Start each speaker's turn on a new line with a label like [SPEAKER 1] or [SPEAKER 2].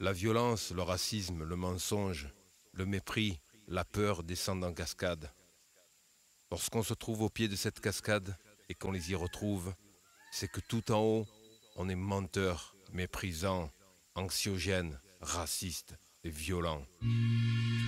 [SPEAKER 1] La violence, le racisme, le mensonge, le mépris, la peur descendent en cascade. Lorsqu'on se trouve au pied de cette cascade et qu'on les y retrouve, c'est que tout en haut, on est menteur, méprisant, anxiogène, raciste et violent.